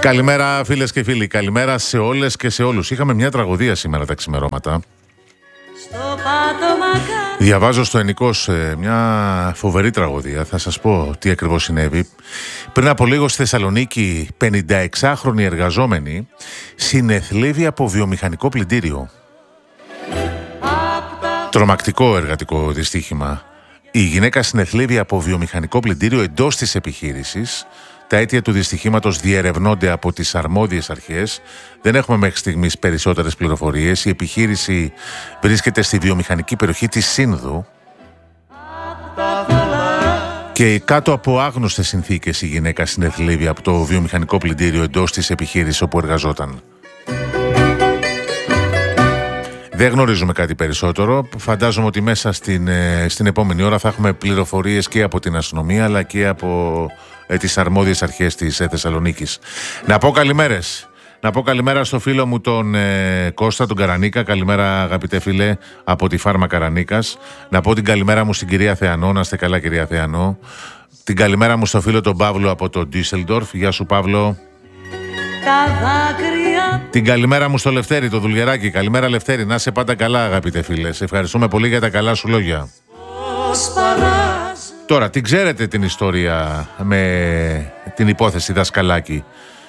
Καλημέρα φίλες και φίλοι, καλημέρα σε όλες και σε όλους. Είχαμε μια τραγωδία σήμερα τα ξημερώματα. Διαβάζω στο Ενικός μια φοβερή τραγωδία. Θα σας πω τι ακριβώς συνέβη. Πριν από λίγο στη Θεσσαλονίκη 56χρονη εργαζόμενη συνεθλίβει από βιομηχανικό πλυντήριο. Τρομακτικό εργατικό δυστύχημα. Η γυναίκα συνεθλίβει από βιομηχανικό πλυντήριο εντός της επιχείρησης. Τα αίτια του δυστυχήματος διερευνώνται από τις αρμόδιες αρχές. Δεν έχουμε μέχρι στιγμής περισσότερες πληροφορίες. Η επιχείρηση βρίσκεται στη βιομηχανική περιοχή της Σύνδου και κάτω από άγνωστες συνθήκες η γυναίκα συνεθλίβει από το βιομηχανικό πλυντήριο εντός της επιχείρησης όπου εργαζόταν. Δεν γνωρίζουμε κάτι περισσότερο. Φαντάζομαι ότι μέσα στην επόμενη ώρα θα έχουμε πληροφορίες και από την αστυνομία αλλά και από τις αρμόδιες αρχές της Θεσσαλονίκης. Να πω καλημέρες. Να πω καλημέρα στο φίλο μου τον Κώστα, τον Καρανίκα. Καλημέρα αγαπητέ φίλε από τη Φάρμα Καρανίκας. Να πω την καλημέρα μου στην κυρία Θεανό. Να είστε καλά κυρία Θεανό. Την καλημέρα μου στο φίλο τον Παύλο από το Ντίσελντορφ. Γεια σου Παύλο. Την καλημέρα μου στο Λευτέρη, το Δουλγεράκι. Καλημέρα Λευτέρη, να είσαι πάντα καλά αγαπητέ φίλε. Σε ευχαριστούμε πολύ για τα καλά σου λόγια. Τώρα, την ξέρετε την ιστορία με την υπόθεση Δασκαλάκη.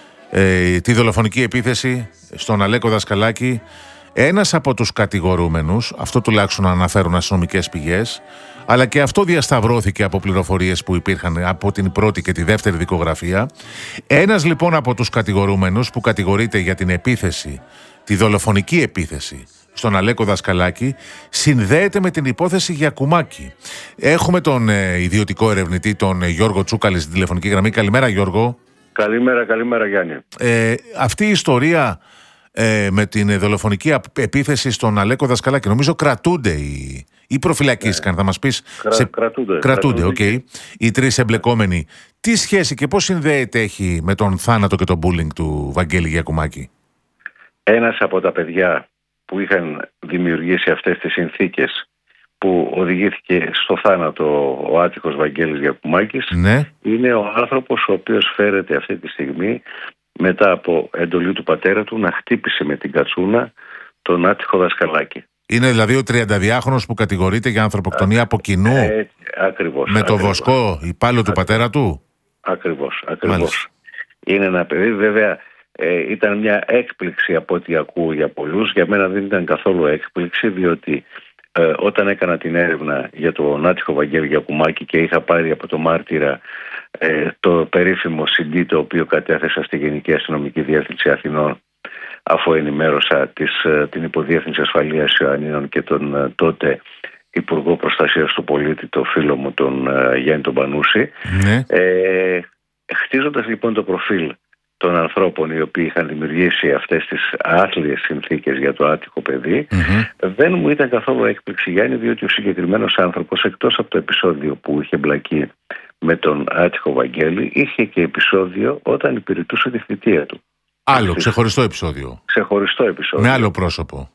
Τη δολοφονική επίθεση στον Αλέκο Δασκαλάκη. Ένας από τους κατηγορούμενους, αυτό τουλάχιστον αναφέρουν αστυνομικές πηγές, αλλά και αυτό διασταυρώθηκε από πληροφορίες που υπήρχαν από την πρώτη και τη δεύτερη δικογραφία. Ένας λοιπόν από τους κατηγορούμενους που κατηγορείται για την επίθεση, τη δολοφονική επίθεση στον Αλέκο Δασκαλάκη, συνδέεται με την υπόθεση Γιακουμάκη. Έχουμε τον ιδιωτικό ερευνητή, τον Γιώργο Τσούκαλη, στην τηλεφωνική γραμμή. Καλημέρα Γιώργο. Καλημέρα Γιάννη. Αυτή η ιστορία με την δολοφονική επίθεση στον Αλέκο Δασκαλάκη, νομίζω κρατούνται ή προφυλακίστηκαν, θα μας πεις. Κρατούνται, οκ. Οι τρεις εμπλεκόμενοι. Τι σχέση και πώς συνδέεται έχει με τον θάνατο και τον bullying του Βαγγέλη Γιακουμάκη? Ένας από τα παιδιά που είχαν δημιουργήσει αυτές τις συνθήκες που οδηγήθηκε στο θάνατο ο άτυχος Βαγγέλης Γιακουμάκης, ναι, είναι ο άνθρωπος ο οποίος φέρεται αυτή τη στιγμή μετά από εντολή του πατέρα του να χτύπησε με την κατσούνα τον άτυχο Δασκαλάκη. Είναι δηλαδή ο 32χρονος που κατηγορείται για ανθρωποκτονία από κοινού με το Βοσκό, υπάλληλο του πατέρα του. Ακριβώς. Είναι ένα παιδί, βέβαια ήταν μια έκπληξη από ό,τι ακούω για πολλούς. Για μένα δεν ήταν καθόλου έκπληξη, διότι όταν έκανα την έρευνα για τον άτυχο Βαγγέλη Γιακουμάκη και είχα πάρει από το μάρτυρα το περίφημο CD το οποίο κατέθεσα στη Γενική Αστυνομική Διεύθυνση Αθηνών, αφού ενημέρωσα την Υποδιεύθυνση Ασφαλείας Ιωαννίνων και τον τότε Υπουργό Προστασίας του Πολίτη, το φίλο μου τον Γιάννη τον Πανούση, ναι. Χτίζοντας λοιπόν το προφίλ των ανθρώπων οι οποίοι είχαν δημιουργήσει αυτές τις άθλιες συνθήκες για το άτυχο παιδί, δεν μου ήταν καθόλου έκπληξη, Γιάννη, διότι ο συγκεκριμένος άνθρωπος, εκτός από το επεισόδιο που είχε μπλακεί με τον άτυχο Βαγγέλη, είχε και επεισόδιο όταν υπηρετούσε τη θητεία του. Άλλο, ξεχωριστό επεισόδιο. Με άλλο πρόσωπο.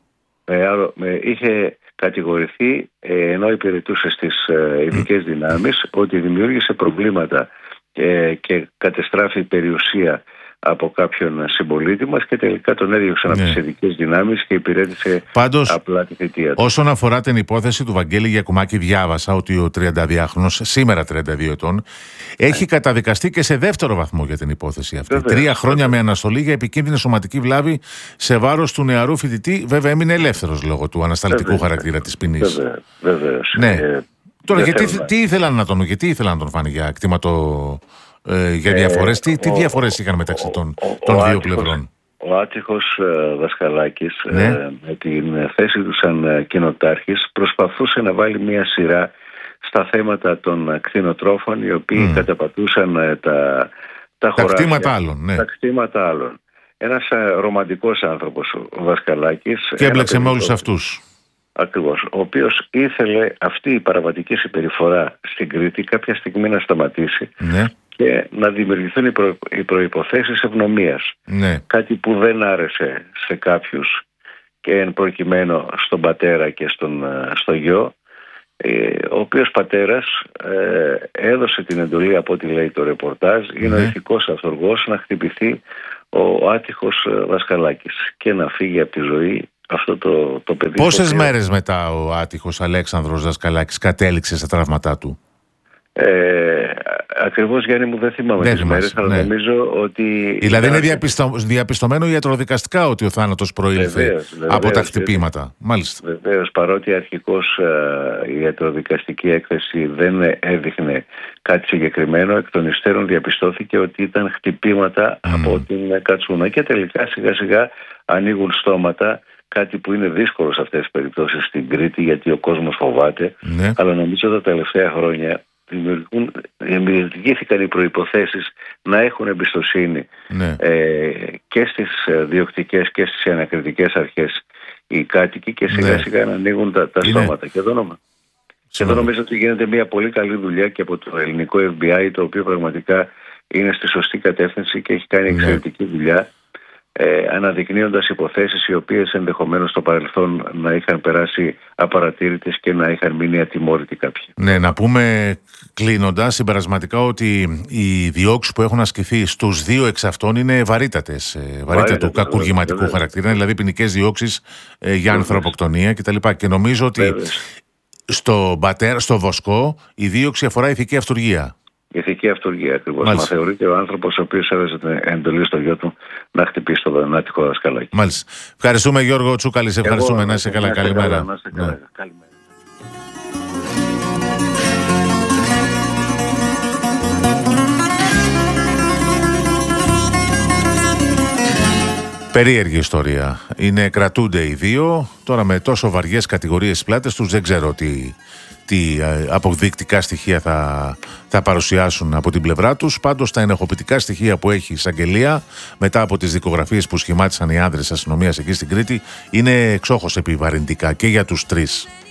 Είχε κατηγορηθεί, ενώ υπηρετούσε στις ειδικές δυνάμεις, ότι δημιούργησε προβλήματα και κατεστράφει περιουσία από κάποιον συμπολίτη μας και τελικά τον έδιωξαν από τις ειδικές δυνάμεις και υπηρέτησε απλά τη θητεία του. Όσον αφορά την υπόθεση του Βαγγέλη Γιακουμάκη, διάβασα ότι ο 32χρονος, σήμερα 32 ετών, έχει καταδικαστεί και σε δεύτερο βαθμό για την υπόθεση αυτή. 3 χρόνια με αναστολή για επικίνδυνη σωματική βλάβη σε βάρος του νεαρού φοιτητή. Βέβαια έμεινε ελεύθερος λόγω του ανασταλτικού χαρακτήρα της ποινής. Βεβαίως. Ναι. Τώρα, γιατί ήθελαν να τον φάνε για κτήματο, για διαφορές, τι διαφορές είχαν μεταξύ των δύο πλευρών? Ο άτυχος Δασκαλάκης, με την θέση του σαν κοινοτάρχης, προσπαθούσε να βάλει μια σειρά στα θέματα των κτηνοτρόφων, οι οποίοι καταπατούσαν τα κτήματα άλλων. Ένας ρομαντικός άνθρωπος ο Δασκαλάκης. Και έμπλεξε με όλους αυτούς. Ακριβώς. Ο οποίος ήθελε αυτή η παραβατική συμπεριφορά στην Κρήτη κάποια στιγμή να σταματήσει, ναι, και να δημιουργηθούν οι προϋποθέσεις ευνομίας. Ναι. Κάτι που δεν άρεσε σε κάποιους και εν προκειμένου στον πατέρα και στο γιο, ο οποίος πατέρας έδωσε την εντολή, από ό,τι λέει το ρεπορτάζ, είναι ο ηθικός αυθοργός, να χτυπηθεί ο άτυχος Δασκαλάκης και να φύγει από τη ζωή αυτό το παιδί. Πόσες μέρες μετά ο άτυχος Αλέξανδρος Δασκαλάκης κατέληξε στα τραύματά του? Ακριβώς, Γιάννη μου, δεν θυμάμαι τις μέρες, αλλά νομίζω ότι... Δηλαδή είναι διαπιστωμένο ιατροδικαστικά ότι ο θάνατος προήλθε από τα χτυπήματα. Μάλιστα. Βεβαίως, παρότι αρχικώς η ιατροδικαστική έκθεση δεν έδειχνε κάτι συγκεκριμένο, εκ των υστέρων διαπιστώθηκε ότι ήταν χτυπήματα από την κατσούνα και τελικά σιγά σιγά ανοίγουν στόματα. Κάτι που είναι δύσκολο σε αυτές τις περιπτώσεις στην Κρήτη, γιατί ο κόσμος φοβάται, αλλά νομίζω τα τελευταία χρόνια δημιουργήθηκαν οι προϋποθέσεις να έχουν εμπιστοσύνη και στις διοκτικές και στις ανακριτικές αρχές οι κάτοικοι και σιγά σιγά να ανοίγουν τα στόματα. Και εδώ νομίζω ότι γίνεται μια πολύ καλή δουλειά και από το ελληνικό FBI, το οποίο πραγματικά είναι στη σωστή κατεύθυνση και έχει κάνει εξαιρετική δουλειά, αναδεικνύοντας υποθέσεις οι οποίες ενδεχομένως στο παρελθόν να είχαν περάσει απαρατήρητες και να είχαν μείνει ατιμόρυτοι κάποιοι. Ναι, να πούμε κλείνοντας συμπερασματικά ότι οι διώξεις που έχουν ασκηθεί στους δύο εξ αυτών είναι βαρύτατες, βαρύτατου κακουργηματικού χαρακτήρα, δηλαδή ποινικές διώξεις για ανθρωποκτονία κτλ. Και νομίζω ότι στο Βοσκό η δίωξη αφορά ηθική αυτουργία. Ηθική αυτουργία, ακριβώς. Μα θεωρείται ο άνθρωπος ο οποίος έδωσε την εντολή στο γιο του να χτυπήσει τον άτυχο Δασκαλάκη. Μάλιστα. Ευχαριστούμε, Γιώργο Τσούκαλη. Ευχαριστούμε. Να είσαι καλά. Καλημέρα. Περίεργη ιστορία. Κρατούνται οι δύο. Τώρα με τόσο βαριές κατηγορίες στις πλάτες τους δεν ξέρω τι αποδεικτικά στοιχεία θα παρουσιάσουν από την πλευρά τους. Πάντως τα ενεχοποιητικά στοιχεία που έχει η εισαγγελία μετά από τις δικογραφίες που σχημάτισαν οι άνδρες της αστυνομίας εκεί στην Κρήτη είναι εξόχως επιβαρυντικά και για τους τρεις.